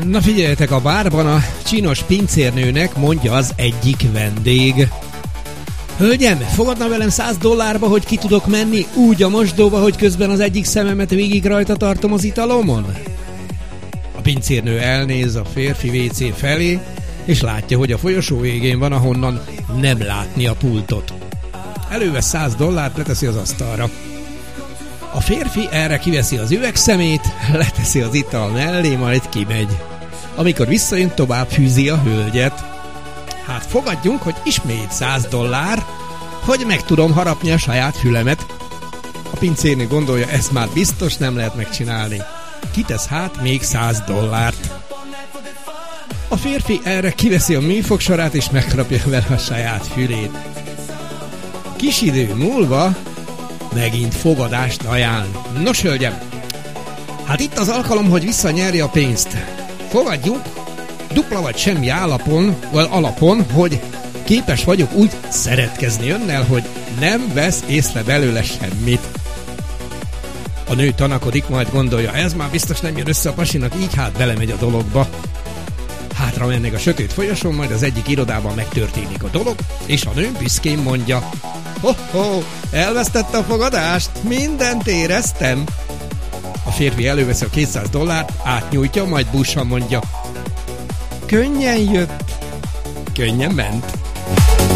Na figyeljetek, a bárban a csinos pincérnőnek mondja az egyik vendég: hölgyem, fogadna velem $100, hogy ki tudok menni úgy a mosdóba, hogy közben az egyik szememet végig rajta tartom az italomon? A pincérnő elnéz a férfi WC felé, és látja, hogy a folyosó végén van, ahonnan nem látni a pultot. Elővesz $100, leteszi az asztalra. A férfi erre kiveszi az üvegszemét, leteszi az ital mellé, majd kimegy. Amikor visszajön, tovább fűzi a hölgyet. Hát fogadjunk, hogy ismét $100, hogy meg tudom harapni a saját fülemet. A pincérnő gondolja, ezt már biztos nem lehet megcsinálni. Kitesz hát még $100. A férfi erre kiveszi a műfogsorát, és megharapja vele a saját fülét. Kis idő múlva megint fogadást ajánl. Nos, hölgyem, hát itt az alkalom, hogy visszanyerje a pénzt. Fogadjunk, dupla vagy semmi alapon, hogy képes vagyok úgy szeretkezni önnel, hogy nem vesz észre belőle semmit. A nő tanakodik, majd gondolja, ez már biztos nem jön össze a pasinak, így hát belemegy a dologba. Hátra mennek a sötét folyosón, majd az egyik irodában megtörténik a dolog, és a nő büszkén mondja: ho-ho, elvesztette a fogadást, mindent éreztem. A férfi előveszi a $200, átnyújtja, majd búsan mondja: könnyen jött, könnyen ment.